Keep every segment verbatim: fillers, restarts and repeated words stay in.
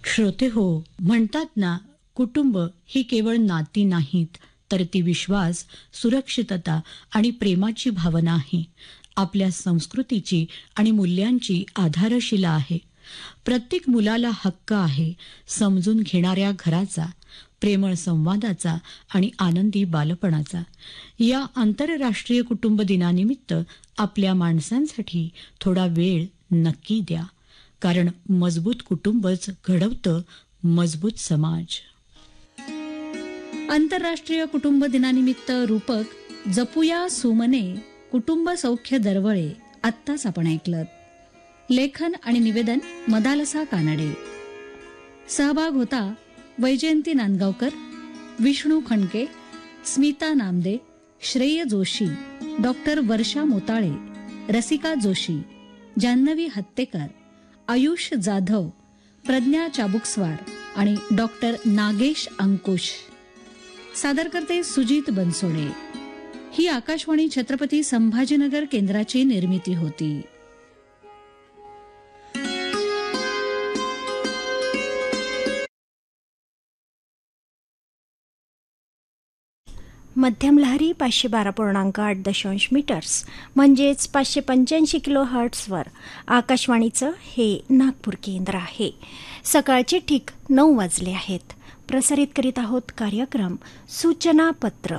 श्रोते हो, म्हणतात ना, कुटुंब ही केवळ नाती नाहीत, तर ती विश्वास, सुरक्षितता आणि प्रेमाची भावना आहे. आपल्या संस्कृतीची आणि मूल्यांची आधारशिला आहे. प्रत्येक मुलाला हक्क आहे समजून घेणाऱ्या घराचा, प्रेमळ संवादाचा आणि आनंदी बालपणाचा. या आंतरराष्ट्रीय कुटुंब दिनानिमित्त आपल्या माणसांसाठी थोडा वेळ नक्की द्या, कारण मजबूत कुटुंबच घडवतं मजबूत समाज. आंतरराष्ट्रीय कुटुंब दिनानिमित्त रूपक जपूया सुमने कुटुंब सौख्य दरवळे आत्ताच आपण ऐकलं. लेखन आणि निवेदन मदालसा कानडे. सहभाग होता वैजयंती नांदगावकर, विष्णू खणके, स्मिता नामदे, श्रेय जोशी, डॉक्टर वर्षा मोताळे, रसिका जोशी, जान्हवी हत्तेकर, आयुष जाधव, प्रज्ञा चाबुकस्वार आणि डॉक्टर नागेश अंकुश. सादर करते सुजित बनसोडे. ही आकाशवाणी छत्रपती संभाजीनगर केंद्राची निर्मिती होती. मध्यम लहरी पाचशे बारा पूर्णांक आठ दशांश मीटर्स म्हणजेच पाचशे पंच्याऐंशी किलो हर्ट्सवर आकाशवाणीचं हे नागपूर केंद्र आहे. सकाळचे ठीक नऊ वाजले आहेत. प्रसारित करीत आहोत कार्यक्रम सूचना पत्र.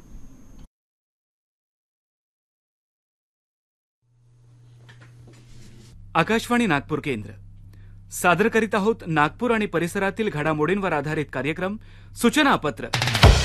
आकाशवाणी नागपूर केंद्र सादर करीत आहोत नागपूर आणि परिसरातील घडामोडींवर आधारित कार्यक्रम सूचना पत्र.